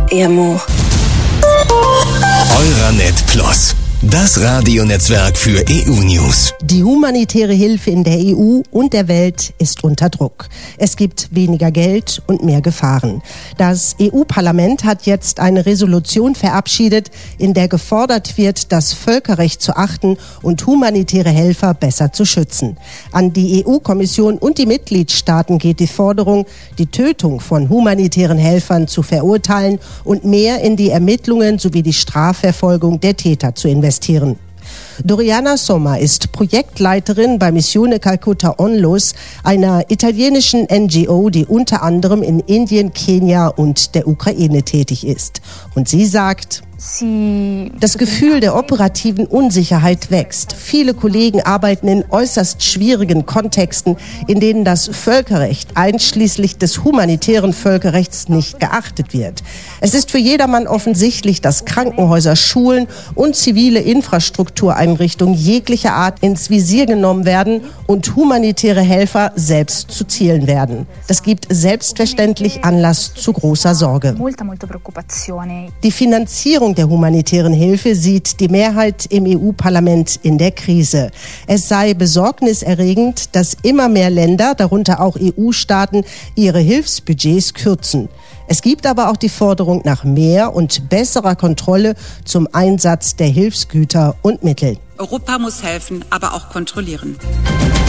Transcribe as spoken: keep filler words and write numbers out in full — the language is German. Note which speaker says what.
Speaker 1: Amour.
Speaker 2: Euranet Plus, das Radionetzwerk für E U-News.
Speaker 3: Die humanitäre Hilfe in der E U und der Welt ist unter Druck. Es gibt weniger Geld und mehr Gefahren. Das E U-Parlament hat jetzt eine Resolution verabschiedet, in der gefordert wird, das Völkerrecht zu achten und humanitäre Helfer besser zu schützen. An die E U-Kommission und die Mitgliedstaaten geht die Forderung, die Tötung von humanitären Helfern zu verurteilen und mehr in die Ermittlungen sowie die Strafverfolgung der Täter zu investieren. Doriana Somma ist Projektleiterin bei Missione Calcutta Onlus, einer italienischen N G O, die unter anderem in Indien, Kenia und der Ukraine tätig ist. Und sie sagt: Das Gefühl der operativen Unsicherheit wächst. Viele Kollegen arbeiten in äußerst schwierigen Kontexten, in denen das Völkerrecht einschließlich des humanitären Völkerrechts nicht geachtet wird. Es ist für jedermann offensichtlich, dass Krankenhäuser, Schulen und zivile Infrastruktureinrichtungen jeglicher Art ins Visier genommen werden und humanitäre Helfer selbst zu Zielen werden. Das gibt selbstverständlich Anlass zu großer Sorge. Die Finanzierung der humanitären Hilfe sieht die Mehrheit im E U-Parlament in der Krise. Es sei besorgniserregend, dass immer mehr Länder, darunter auch E U-Staaten, ihre Hilfsbudgets kürzen. Es gibt aber auch die Forderung nach mehr und besserer Kontrolle zum Einsatz der Hilfsgüter und Mittel.
Speaker 4: Europa muss helfen, aber auch kontrollieren.